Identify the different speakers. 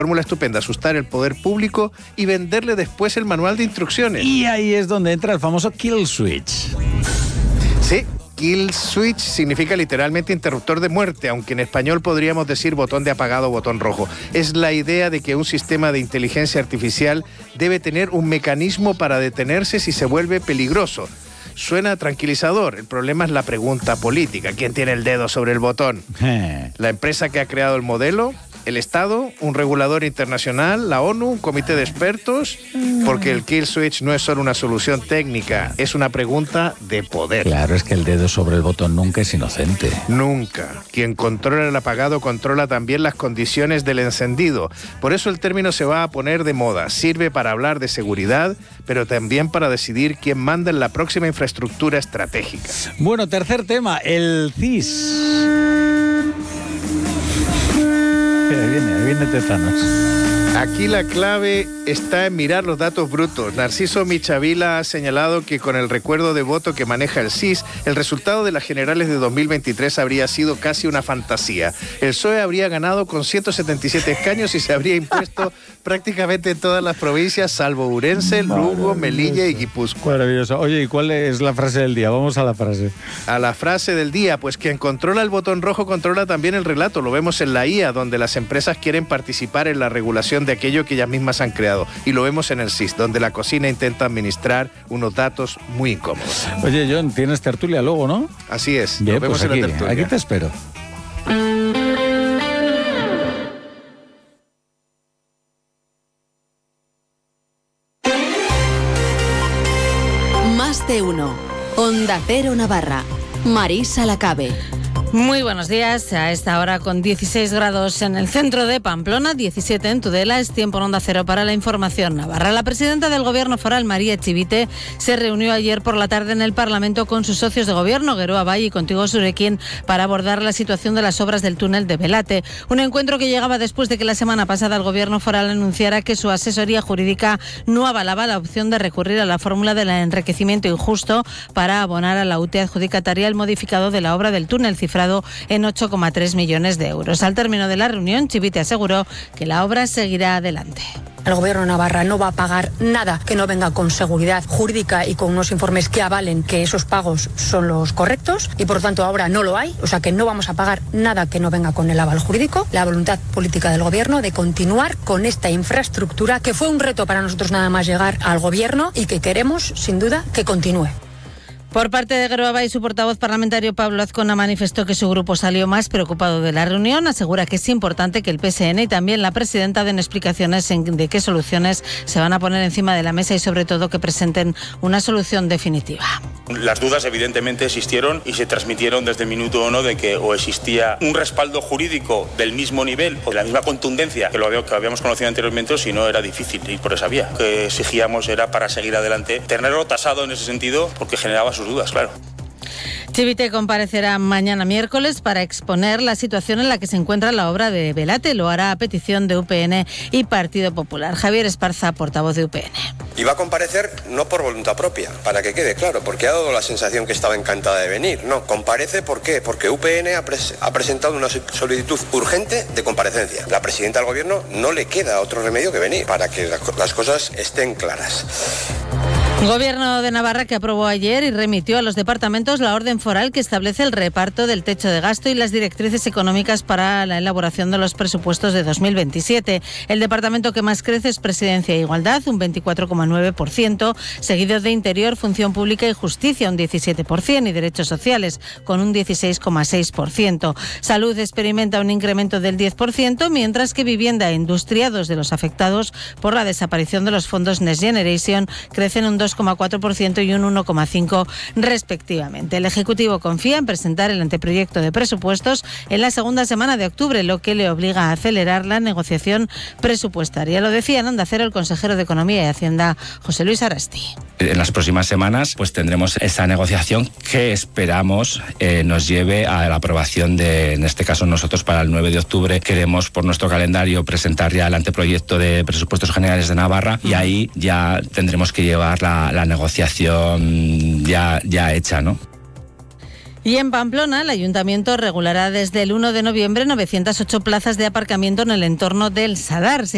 Speaker 1: fórmula estupenda, asustar el poder público y venderle después el manual de instrucciones.
Speaker 2: Y ahí es donde entra el famoso kill switch.
Speaker 1: Sí, kill switch significa literalmente interruptor de muerte, aunque en español podríamos decir botón de apagado o botón rojo. Es la idea de que un sistema de inteligencia artificial debe tener un mecanismo para detenerse si se vuelve peligroso. Suena tranquilizador, el problema es la pregunta política. ¿Quién tiene el dedo sobre el botón? ¿La empresa que ha creado el modelo? ¿El Estado? ¿Un regulador internacional? ¿La ONU? ¿Un comité de expertos? Porque el kill switch no es solo una solución técnica, es una pregunta de poder.
Speaker 2: Claro, es que el dedo sobre el botón nunca es inocente.
Speaker 1: Nunca. Quien controla el apagado controla también las condiciones del encendido. Por eso el término se va a poner de moda. Sirve para hablar de seguridad, pero también para decidir quién manda en la próxima infraestructura estratégica.
Speaker 2: Bueno, tercer tema, el CIS. Viene Tezanos.
Speaker 1: Aquí la clave está en mirar los datos brutos. Narciso Michavila ha señalado que con el recuerdo de voto que maneja el CIS, el resultado de las generales de 2023 habría sido casi una fantasía. El PSOE habría ganado con 177 escaños y se habría impuesto prácticamente en todas las provincias, salvo Ourense, Lugo, Melilla y Guipúzcoa.
Speaker 2: Maravilloso. Oye, ¿y cuál es la frase del día? Vamos a la frase.
Speaker 1: A la frase del día, pues quien controla el botón rojo controla también el relato. Lo vemos en la IA, donde las empresas quieren participar en la regulación de aquello que ellas mismas han creado. Y lo vemos en el CIS, donde la cocina intenta administrar unos datos muy incómodos.
Speaker 2: Oye, John, tienes tertulia luego, ¿no?
Speaker 1: Así es.
Speaker 2: Bien,
Speaker 1: Nos vemos
Speaker 2: pues
Speaker 1: en la tertulia.
Speaker 2: aquí te espero.
Speaker 3: Más de uno. Onda Cero Navarra. Marisa Lacabe.
Speaker 4: Muy buenos días. A esta hora con 16 grados en el centro de Pamplona, 17 en Tudela. Es tiempo en Onda Cero para la información navarra. La presidenta del Gobierno foral, María Chivite, se reunió ayer por la tarde en el Parlamento con sus socios de gobierno, Geroa Bai y Contigo Surekin, para abordar la situación de las obras del túnel de Belate. Un encuentro que llegaba después de que la semana pasada el Gobierno foral anunciara que su asesoría jurídica no avalaba la opción de recurrir a la fórmula del enriquecimiento injusto para abonar a la UTE adjudicataria el modificado de la obra del túnel, cifrado en 8,3 millones de euros. Al término de la reunión, Chivite aseguró que la obra seguirá adelante.
Speaker 5: El Gobierno de Navarra no va a pagar nada que no venga con seguridad jurídica y con unos informes que avalen que esos pagos son los correctos y por lo tanto ahora no lo hay, o sea que no vamos a pagar nada que no venga con el aval jurídico. La voluntad política del Gobierno de continuar con esta infraestructura que fue un reto para nosotros nada más llegar al Gobierno y que queremos sin duda que continúe.
Speaker 4: Por parte de Geroa Bai, su portavoz parlamentario Pablo Azcona manifestó que su grupo salió más preocupado de la reunión. Asegura que es importante que el PSN y también la presidenta den explicaciones de qué soluciones se van a poner encima de la mesa y sobre todo que presenten una solución definitiva.
Speaker 6: Las dudas evidentemente existieron y se transmitieron desde el minuto uno de que o existía un respaldo jurídico del mismo nivel o de la misma contundencia que lo que habíamos conocido anteriormente, o si no era difícil ir por esa vía. Lo que exigíamos era, para seguir adelante, tenerlo tasado en ese sentido porque generaba sus dudas, claro.
Speaker 4: Chivite comparecerá mañana miércoles para exponer la situación en la que se encuentra la obra de Belate. Lo hará a petición de UPN y Partido Popular. Javier Esparza, portavoz de UPN.
Speaker 7: Y va a comparecer no por voluntad propia, para que quede claro, porque ha dado la sensación que estaba encantada de venir. No, comparece ¿por qué? Porque UPN ha presentado una solicitud urgente de comparecencia. La presidenta del Gobierno no le queda otro remedio que venir, para que las cosas estén claras.
Speaker 4: Gobierno de Navarra que aprobó ayer y remitió a los departamentos la orden foral que establece el reparto del techo de gasto y las directrices económicas para la elaboración de los presupuestos de 2027. El departamento que más crece es Presidencia e Igualdad, un 24,9%, seguido de Interior, Función Pública y Justicia, un 17%, y Derechos Sociales, con un 16,6%. Salud experimenta un incremento del 10%, mientras que Vivienda e Industria, dos de los afectados por la desaparición de los fondos Next Generation, crecen un 2,4% y un 1,5% respectivamente. El Ejecutivo confía en presentar el anteproyecto de presupuestos en la segunda semana de octubre, lo que le obliga a acelerar la negociación presupuestaria. Lo decía en Onda Cero el consejero de Economía y Hacienda, José Luis Arrasti.
Speaker 8: En las próximas semanas pues tendremos esa negociación que esperamos nos lleve a la aprobación de, en este caso nosotros para el 9 de octubre queremos por nuestro calendario presentar ya el anteproyecto de presupuestos generales de Navarra y ahí ya tendremos que llevar la negociación ya hecha, ¿no?
Speaker 4: Y en Pamplona, el Ayuntamiento regulará desde el 1 de noviembre 908 plazas de aparcamiento en el entorno del Sadar.